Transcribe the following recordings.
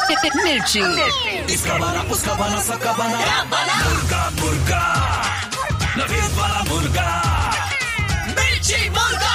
मिर्ची। इसका बना उसका बना सबका बना मुर्गा मुर्गा नवीन वाला मुर्गा मिर्ची मुर्गा।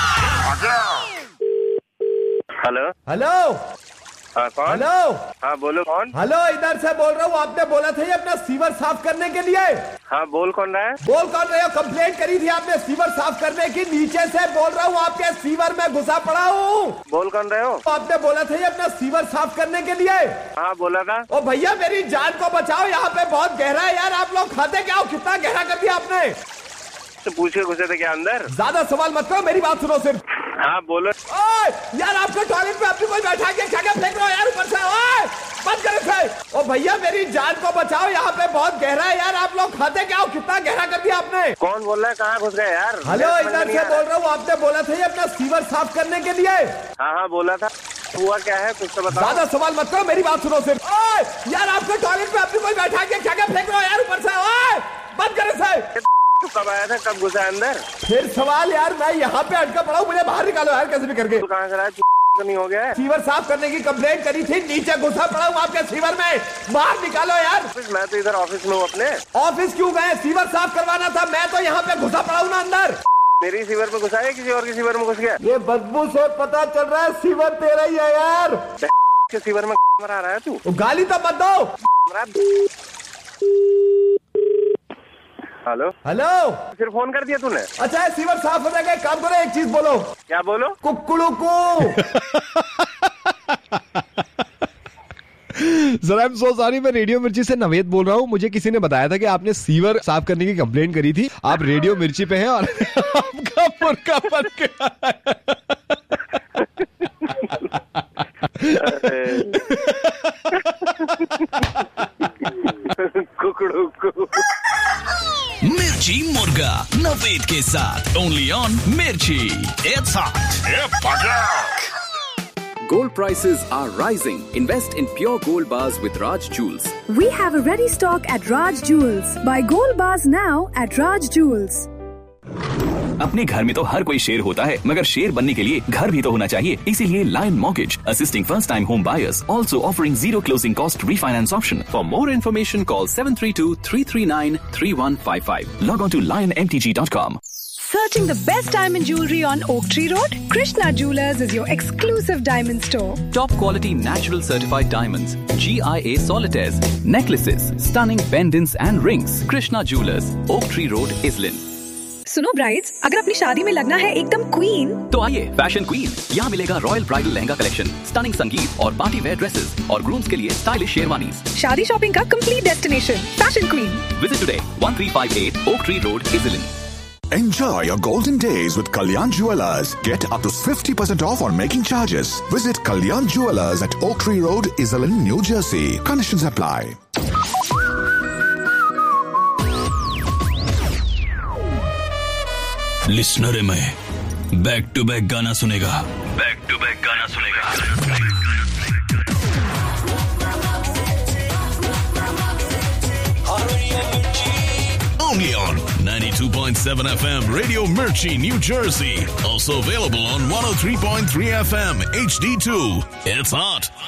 Hello hello. हाँ कौन? हेलो। हाँ बोलो कौन? हेलो, इधर से बोल रहा हूँ। आपने बोला था ये अपना सीवर साफ करने के लिए। हाँ बोल कौन रहा है? बोल कौन रहे हो? कंप्लेंट करी थी आपने सीवर साफ करने की। नीचे से बोल रहा हूँ, आपके सीवर में घुसा पड़ा हूँ। बोल कौन रहे हो? आपने बोला था ये अपना सीवर साफ करने के लिए। हाँ बोला था। ओ भैया, मेरी जान को बचाओ, यहाँ पे बहुत गहरा है यार। आप लोग खाते क्या हो? कितना गहरा कर दिया आपने? तो पूछ के घुसे थे क्या अंदर? ज्यादा सवाल मत करो, मेरी बात सुनो सिर्फ। हाँ बोलो। ओए यार, आपके टॉयलेट पे अपनी कोई बैठा के क्या फेंक रहे हो यार ऊपर से? ओए बंद करो इसे। ओ भैया, मेरी जान को बचाओ, यहाँ पे बहुत गहरा है यार। आप लोग खाते क्या हो? कितना गहरा कर दिया आपने? कौन बोल रहा है? कहाँ घुस गए यार? हेलो, इधर से बोल रहा हूँ। आपने बोला था ये अपना सीवर साफ करने के लिए। हाँ बोला था। हुआ क्या है कुछ तो बताओ। ज्यादा सवाल मत करो, मेरी बात सुनो सिर्फ। ओए यार, आपके टॉयलेट पे अपनी कोई बैठा के क्या फेंक रहे हो यार ऊपर से? ओए बंद करो इसे। तू कब आया था? कब घुसा अंदर? फिर सवाल यार, मैं यहाँ पे अटका पड़ा हूँ, मुझे बाहर निकालो यार कैसे भी करके। तू कहाँ से रहा है? तो नहीं हो गया है? सीवर साफ करने की कंप्लेंट करी थी, नीचे घुसा पड़ा हूँ आपके सीवर में। बाहर निकालो यार। मैं तो इधर ऑफिस में हूँ अपने। ऑफिस क्यों गए? सीवर साफ करवाना था। मैं तो यहाँ पे घुसा पड़ा हूँ ना अंदर। मेरी सीवर में घुसा है? किसी और की सीवर में घुस गया? ये बदबू से पता चल रहा है सीवर तेरा ही है यार। के सीवर में मरा रहा है तू? गाली तो मत दो। Hello hello. फिर फोन कर दिया तूने? अच्छा सीवर साफ हो जाएगा। एक काम करो, एक चीज बोलो। क्या बोलो? कुक्कुड़ू को। Sir I am so sorry, मैं रेडियो मिर्ची से नवेद बोल रहा हूँ। मुझे किसी ने बताया था कि आपने सीवर साफ करने की कंप्लेंट करी थी। आप रेडियो मिर्ची पे हैं और आपका मुर्गा बन गया। कुकड़ू को मिर्ची मुर्गा नवेद के साथ ओनली ऑन मिर्ची। It's hot. Gold prices are rising. Invest in pure gold bars with Raj Jewels. We have a ready stock at Raj Jewels. Buy gold bars now at Raj Jewels. अपने घर में तो हर कोई शेर होता है, मगर शेर बनने के लिए घर भी तो होना चाहिए। इसीलिए lion mortgage assisting first time home buyers, also offering zero closing cost refinance option. For more information, call 732-339-3155. Log on to lionmtg.com. Searching the best diamond jewelry on Oak Tree Road? Krishna Jewelers is your exclusive diamond store. Top quality natural certified diamonds, GIA solitaires, necklaces, stunning pendants and rings. Krishna Jewelers, Oak Tree Road, Islin. सुनो brides, अगर अपनी शादी में लगना है एकदम queen, तो आइए फैशन क्वीन। यहाँ मिलेगा royal bridal lehenga collection, stunning संगीत और पार्टी वेयर ड्रेसेस और ग्रूम्स के लिए स्टाइलिश शेरवानीज। शादी शॉपिंग का complete destination fashion queen. Visit today, 1358 Oak Tree Road, Islin. Enjoy your golden days with Kalyan Jewelers. Get up to 50% off on making charges. Visit Kalyan Jewelers at Oak Tree Road, Islin, New Jersey. Conditions apply. Listener में back to back गाना सुनेगा। Back to back गाना सुनेगा। Only on 92.7 FM Radio Mirchi, New Jersey. Also available on 103.3 FM HD2. It's hot.